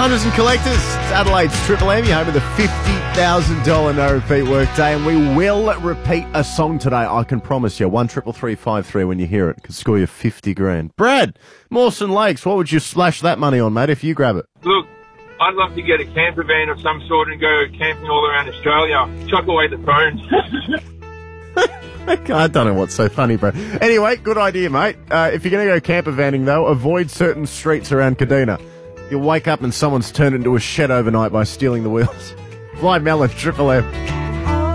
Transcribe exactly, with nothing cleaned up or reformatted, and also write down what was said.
Hunters and collectors, it's Adelaide's Triple M, you're home with a fifty thousand dollars no repeat workday, and we will repeat a song today, I can promise you. One triple three five three when you hear it, could score you fifty grand. Brad, Mawson Lakes, what would you splash that money on, mate, if you grab it? Look, I'd love to get a camper van of some sort and go camping all around Australia. Chuck away the phones. I don't know what's so funny, bro. Anyway, good idea, mate. Uh, if you're going to go camper vanning, though, avoid certain streets around Kadina. You'll wake up and someone's turned into a shed overnight by stealing the wheels. Fly Melon, Triple M.